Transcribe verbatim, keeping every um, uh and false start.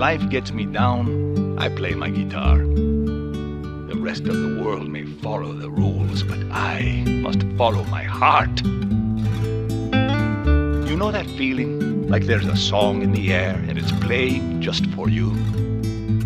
life gets me down, I play my guitar. The rest of the world may follow the rules, but I must follow my heart. You know that feeling? Like there's a song in the air and it's playing just for you?